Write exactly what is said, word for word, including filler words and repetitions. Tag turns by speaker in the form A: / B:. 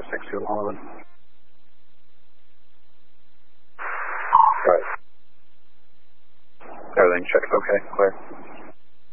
A: six two eleven.
B: Right.
A: Everything checks okay, clear.